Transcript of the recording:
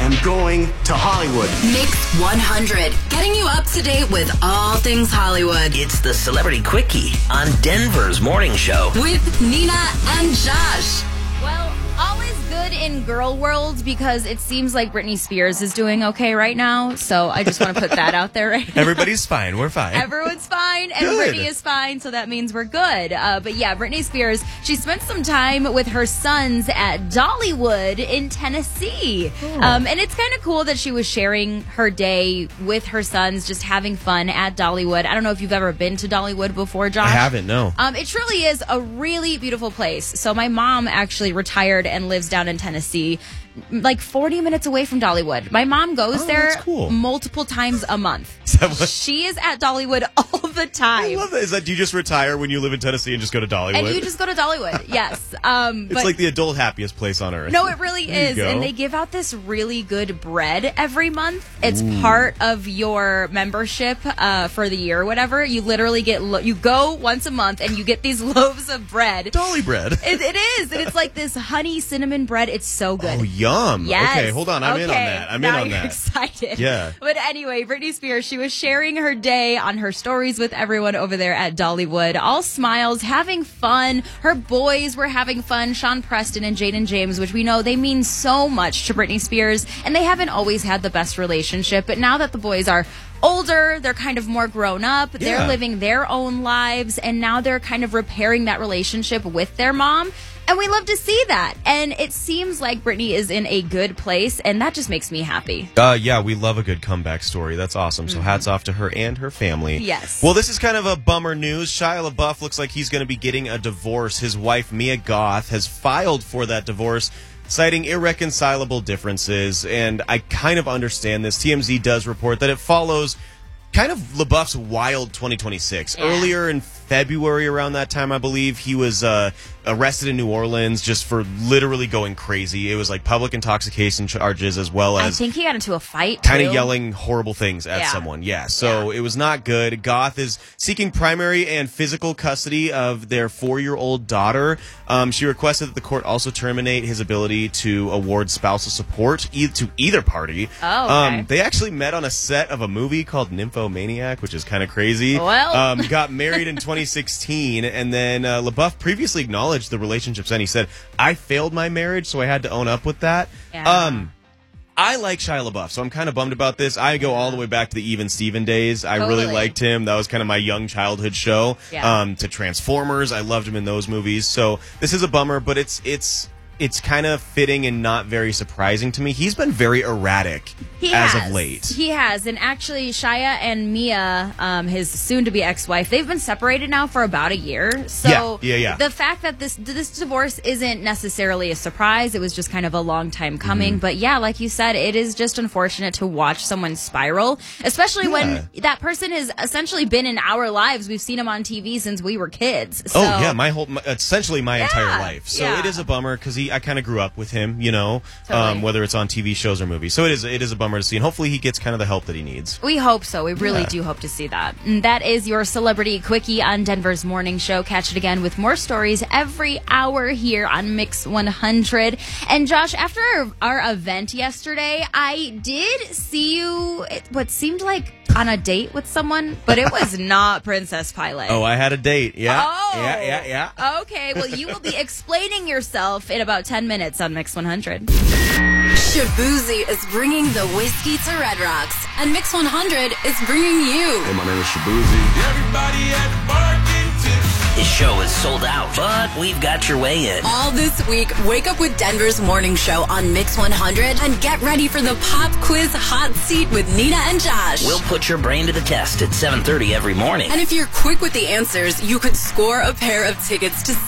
am going to Hollywood. Mix 100, getting you up to date with all things Hollywood. It's the Celebrity Quickie on Denver's Morning Show. With Nina and Josh. Well, all is good in girl world because it seems like Britney Spears is doing okay right now. So I just want to put that out there right now. Everybody's fine. We're fine. Everyone's fine, and Good. Britney is fine, so that means we're good. But yeah, Britney Spears, she spent some time with her sons at Dollywood in Tennessee. And it's kind of cool that she was sharing her day with her sons, just having fun at Dollywood. I don't know if you've ever been to Dollywood before, Josh. I haven't, no. It truly is a really beautiful place. So my mom actually retired and lives down in Tennessee, like 40 minutes away from Dollywood. My mom goes there that's cool. multiple times a month. Is that what- She is at Dollywood all the time. I love that. Is that, do you just retire when you live in Tennessee and just go to Dollywood? And you just go to Dollywood, yes. It's But like the adult happiest place on earth. no, it really There you is. go. And they give out this really good bread every month. It's part of your membership for the year or whatever. You literally get, you go once a month and you get these loaves of bread. Dolly bread. It is. And it's like this honey cinnamon bread. It's so good. Oh, yum. Yes. Okay, hold on. I'm in on that. I'm now in on you're that. excited. Yeah. But anyway, Britney Spears, she was sharing her day on her stories with everyone over there at Dollywood. All smiles, having fun. Her boys were having fun. Sean Preston and Jaden James, which we know they mean so much to Britney Spears. And they haven't always had the best relationship. But now that the boys are older, they're kind of more grown up. They're Yeah. living their own lives. And now they're kind of repairing that relationship with their mom. And we love to see that. And it seems like Britney is in a good place, and that just makes me happy. Yeah, we love a good comeback story. That's awesome. So hats off to her and her family. Yes. Well, this is kind of a bummer news. Shia LaBeouf looks like he's going to be getting a divorce. His wife, Mia Goth, has filed for that divorce, citing irreconcilable differences. And I kind of understand this. TMZ does report that it follows kind of LaBeouf's wild 2026. Yeah. Earlier in February, around that time, I believe, he was arrested in New Orleans just for literally going crazy. It was like public intoxication charges as well I as think he got into a fight, kind too. of yelling horrible things at Yeah. someone. Yeah, so it was not good. Goth is seeking primary and physical custody of their 4-year-old daughter. She requested that the court also terminate his ability to award spousal support to either party. Oh, okay. They actually met on a set of a movie called Nymphomaniac, which is kind of crazy. Well. Got married in 2016, and then LaBeouf previously acknowledged the relationships, and he said, I failed my marriage, so I had to own up with that. Yeah. I like Shia LaBeouf, so I'm kind of bummed about this. I go all the way back to the Even Steven days. I Totally. really liked him. That was kind of my young childhood show. Yeah. To Transformers, I loved him in those movies. So this is a bummer, but it's kind of fitting and not very surprising to me. He's been very erratic of late. He has. And actually, Shia and Mia, his soon-to-be ex-wife, they've been separated now for about a year. So Yeah. the fact that this divorce isn't necessarily a surprise, it was just kind of a long time coming. Mm-hmm. But yeah, like you said, it is just unfortunate to watch someone spiral, especially when that person has essentially been in our lives. We've seen him on TV since we were kids. So, essentially my entire life. So yeah. it is a bummer because I kind of grew up with him, Totally. whether it's on TV shows or movies. So it is a bummer to see, and hopefully he gets kind of the help that he needs. We hope so. We really do hope to see that. And that is your Celebrity Quickie on Denver's Morning Show. Catch it again with more stories every hour here on Mix 100. And Josh, after our event yesterday, I did see you what seemed like on a date with someone, but it was not Princess Pilot. Oh, I had a date. Yeah. Oh. Yeah. Okay, well, you will be explaining yourself in about 10 minutes on Mix 100. Shabuzi is bringing the whiskey to Red Rocks, and Mix 100 is bringing you. Hey, my name is Shabuzi. Everybody at the bargain tip. His show is sold out, but we've got your way in. All this week, wake up with Denver's Morning Show on Mix 100 and get ready for the Pop Quiz Hot Seat with Nina and Josh. We'll put your brain to the test at 7:30 every morning. And if you're quick with the answers, you could score a pair of tickets to